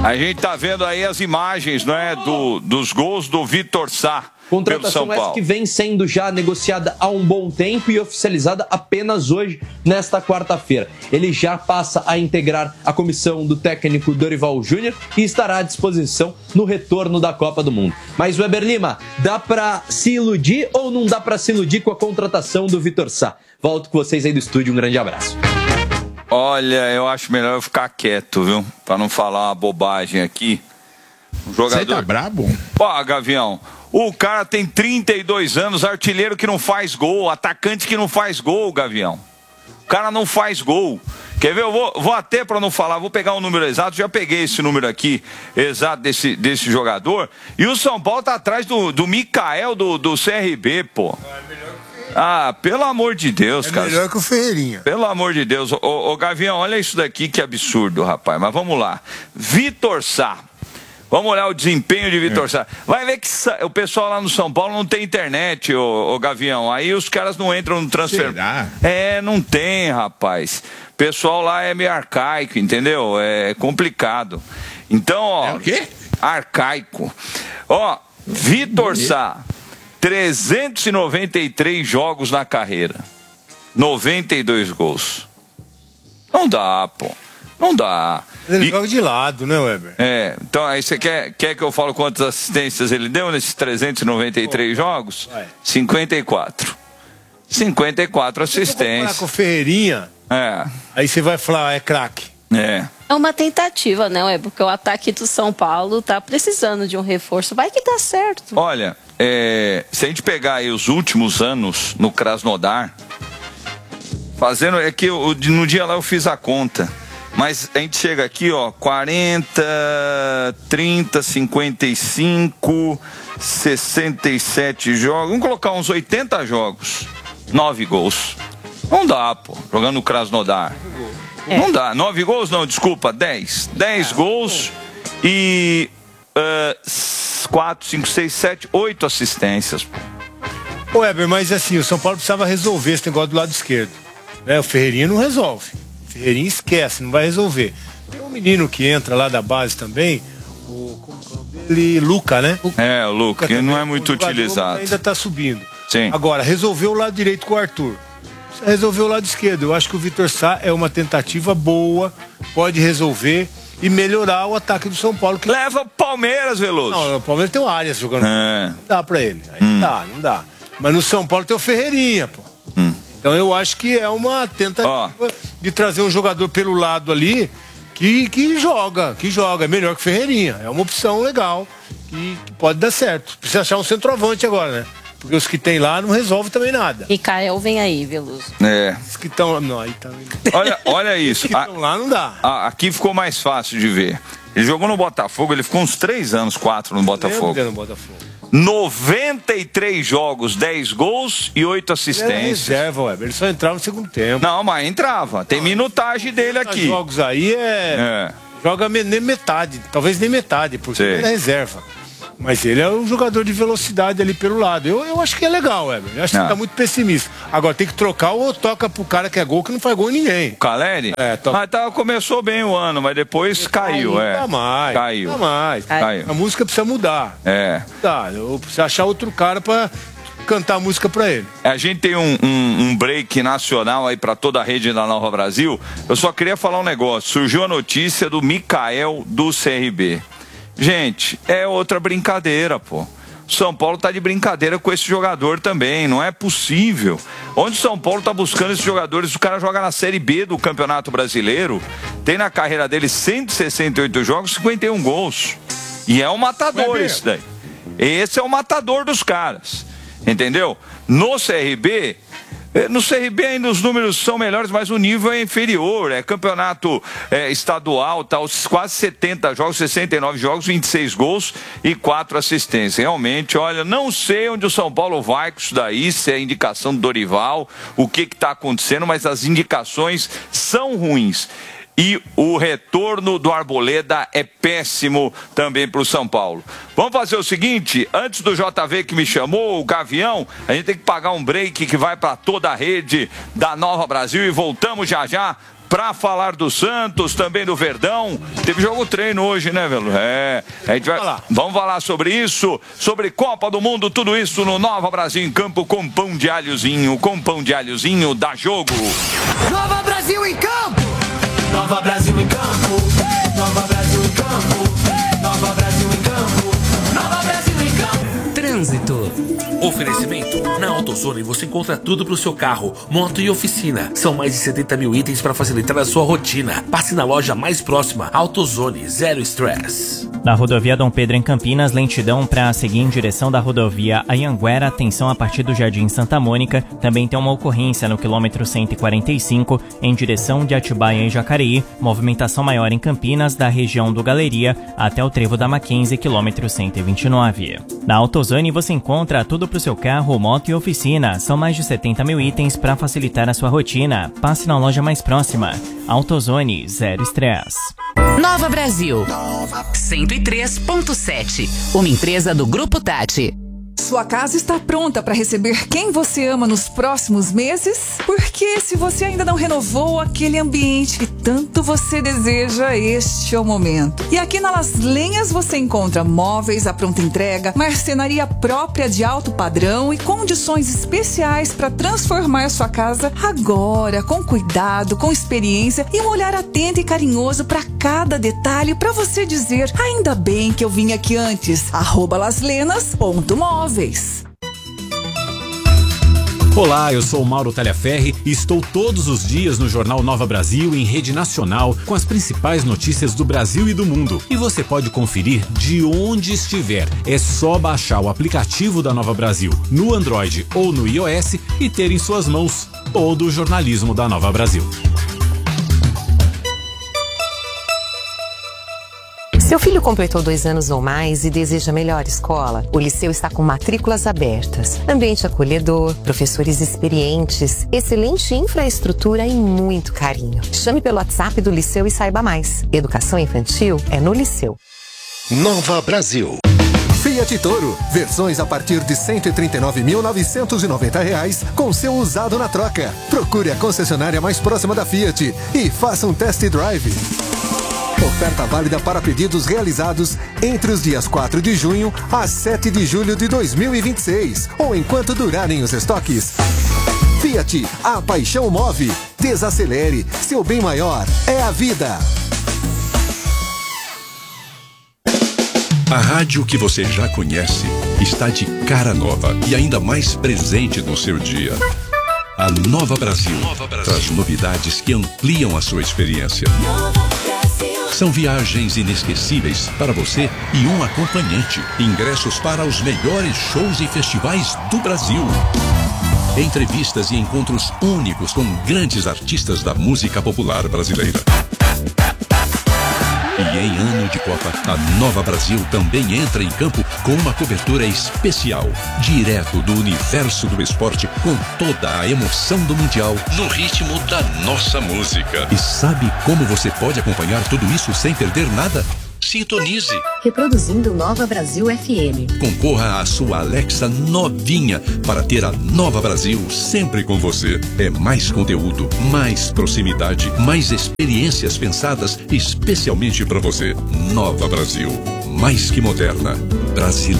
A gente tá vendo aí as imagens, não é, dos gols do Vitor Sá. Contratação essa que vem sendo já negociada há um bom tempo e oficializada apenas hoje, nesta quarta-feira. Ele já passa a integrar a comissão do técnico Dorival Júnior e estará à disposição no retorno da Copa do Mundo. Mas, Weber Lima, dá pra se iludir ou não dá pra se iludir com a contratação do Vitor Sá? Volto com vocês aí do estúdio, um grande abraço. Olha, eu acho melhor eu ficar quieto, viu? Pra não falar uma bobagem aqui. Você tá brabo? Ó, Gavião, o cara tem 32 anos, artilheiro que não faz gol, atacante que não faz gol, Gavião. O cara não faz gol. Quer ver? Eu vou até para não falar, vou pegar um número exato, já peguei esse número aqui, exato desse jogador. E o São Paulo tá atrás do Mikael do CRB, pô. Ah, pelo amor de Deus, cara. É melhor que o Ferreirinha. Pelo amor de Deus. Ô, Gavião, olha isso daqui, que absurdo, rapaz. Mas vamos lá. Vitor Sá. Vamos olhar o desempenho de Vitor Sá. Vai ver que o pessoal lá no São Paulo não tem internet, ô Gavião. Aí os caras não entram no transfer. Será? Não tem, rapaz. O pessoal lá é meio arcaico, entendeu? É complicado. Então, ó. É o quê? Arcaico. Ó, Vitor Sá, 393 jogos na carreira. 92 gols. Não dá, pô. Não dá. Ele joga de lado, né, Weber? Então aí você quer que eu fale quantas assistências ele deu nesses 393 jogos? Vai. 54. 54 assistências. Com o Ferreirinha, aí você vai falar, é craque. É uma tentativa, né, Weber? Porque o ataque do São Paulo tá precisando de um reforço. Vai que dá certo. Olha, se a gente pegar aí os últimos anos no Krasnodar, é que no dia lá eu fiz a conta. Mas a gente chega aqui, ó, 40, 30, 55, 67 jogos. Vamos colocar uns 80 jogos. 9 gols. Não dá, pô. Jogando no Krasnodar. Não dá. 9 gols? Não, desculpa. 10. 10 gols e 4, 5, 6, 7, 8 assistências. Ô, Weber, mas assim, o São Paulo precisava resolver esse negócio do lado esquerdo. Né? O Ferreirinha não resolve. Ferreirinha esquece, não vai resolver. Tem um menino que entra lá da base também, Luca, né? O Luca, que não é muito utilizado. Ainda tá subindo. Sim. Agora, resolveu o lado direito com o Arthur. Resolveu o lado esquerdo. Eu acho que o Vitor Sá é uma tentativa boa, pode resolver e melhorar o ataque do São Paulo. Leva o Palmeiras, Veloso. Não, o Palmeiras tem o Arias jogando. Não dá pra ele. Aí não dá. Mas no São Paulo tem o Ferreirinha, pô. Então eu acho que é uma tentativa de trazer um jogador pelo lado ali que joga. É melhor que o Ferreirinha. É uma opção legal que pode dar certo. Precisa achar um centroavante agora, né? Porque os que tem lá não resolve também nada. Mikael vem aí, Veloso. Os que estão... Não, aí tá... Olha isso. Os que estão lá não dá. Aqui ficou mais fácil de ver. Ele jogou no Botafogo, ele ficou uns 3 anos, 4 no Botafogo. 93 jogos, 10 gols e 8 assistências. Ele é reserva, Weber. Ele só entrava no segundo tempo. Não, mas entrava. Tem minutagem dele aqui. Jogos aí joga nem metade, talvez nem metade, porque ele é reserva. Mas ele é um jogador de velocidade ali pelo lado. Eu acho que é legal, Weber. Eu acho que você tá muito pessimista. Agora tem que trocar ou toca pro cara que é gol, que não faz gol em ninguém. O Caleri? Mas começou bem o ano, mas depois caiu. Não dá mais. Caiu. Não dá mais. Caiu. A música precisa mudar. Eu preciso achar outro cara pra cantar a música pra ele. A gente tem um break nacional aí pra toda a rede da Nova Brasil. Eu só queria falar um negócio. Surgiu a notícia do Mikael do CRB. Gente, é outra brincadeira, pô. O São Paulo tá de brincadeira com esse jogador também, não é possível. Onde o São Paulo tá buscando esses jogadores? O cara joga na Série B do Campeonato Brasileiro, tem na carreira dele 168 jogos, 51 gols. E é um matador isso daí. Esse é o matador dos caras, entendeu? No CRB ainda os números são melhores, mas o nível é inferior. É campeonato estadual, tá, quase 70 jogos, 69 jogos, 26 gols e 4 assistências. Realmente, olha, não sei onde o São Paulo vai com isso daí, se é indicação do Dorival, o que está acontecendo, mas as indicações são ruins. E o retorno do Arboleda é péssimo também para o São Paulo. Vamos fazer o seguinte, antes do JV que me chamou, o Gavião, a gente tem que pagar um break que vai para toda a rede da Nova Brasil e voltamos já já para falar do Santos, também do Verdão. Teve jogo treino hoje, né, velho? A gente vamos falar sobre isso, sobre Copa do Mundo, tudo isso no Nova Brasil em Campo com pão de alhozinho. Com pão de alhozinho, dá jogo. Nova Brasil em Campo! Nova Brasil em Campo! Nova Brasil em Campo! Nova Brasil em Campo! Nova Brasil em Campo! Trânsito. Oferecimento. Na AutoZone você encontra tudo para o seu carro, moto e oficina. São mais de 70 mil itens para facilitar a sua rotina. Passe na loja mais próxima. AutoZone, zero estresse. Na rodovia Dom Pedro em Campinas, lentidão para seguir em direção da rodovia Anhanguera, atenção a partir do Jardim Santa Mônica. Também tem uma ocorrência no quilômetro 145 em direção de Atibaia e Jacareí. Movimentação maior em Campinas, da região do Galeria até o trevo da Mackenzie, quilômetro 129. Na AutoZone você encontra tudo para o seu carro, moto e oficina. São mais de 70 mil itens para facilitar a sua rotina. Passe na loja mais próxima. AutoZone, zero estresse. Nova Brasil 103.7, uma empresa do Grupo Tati. Sua casa está pronta para receber quem você ama nos próximos meses? Porque se você ainda não renovou aquele ambiente que tanto você deseja, este é o momento. E aqui na Las Lenhas você encontra móveis à pronta entrega, marcenaria própria de alto padrão e condições especiais para transformar sua casa agora, com cuidado, com experiência e um olhar atento e carinhoso para cada detalhe, para você dizer: ainda bem que eu vim aqui antes. @laslenas.móveis. Olá, eu sou o Mauro Talhaferri e estou todos os dias no Jornal Nova Brasil em rede nacional com as principais notícias do Brasil e do mundo. E você pode conferir de onde estiver. É só baixar o aplicativo da Nova Brasil no Android ou no iOS e ter em suas mãos todo o jornalismo da Nova Brasil. Seu filho completou 2 anos ou mais e deseja melhor escola? O Liceu está com matrículas abertas, ambiente acolhedor, professores experientes, excelente infraestrutura e muito carinho. Chame pelo WhatsApp do Liceu e saiba mais. Educação infantil é no Liceu. Nova Brasil. Fiat Toro, versões a partir de R$ 139.990 com seu usado na troca. Procure a concessionária mais próxima da Fiat e faça um test drive. Oferta válida para pedidos realizados entre os dias 4 de junho a 7 de julho de 2026 ou enquanto durarem os estoques. Fiat, a paixão move. Desacelere, seu bem maior é a vida. A rádio que você já conhece está de cara nova e ainda mais presente no seu dia. A Nova Brasil traz novidades que ampliam a sua experiência. São viagens inesquecíveis para você e um acompanhante. Ingressos para os melhores shows e festivais do Brasil. Entrevistas e encontros únicos com grandes artistas da música popular brasileira. E em ano de Copa, a Nova Brasil também entra em campo com uma cobertura especial, direto do universo do esporte, com toda a emoção do Mundial, no ritmo da nossa música. E sabe como você pode acompanhar tudo isso sem perder nada? Sintonize. Reproduzindo Nova Brasil FM. Concorra à sua Alexa novinha para ter a Nova Brasil sempre com você. É mais conteúdo, mais proximidade, mais experiências pensadas especialmente para você. Nova Brasil, mais que moderna, brasileira.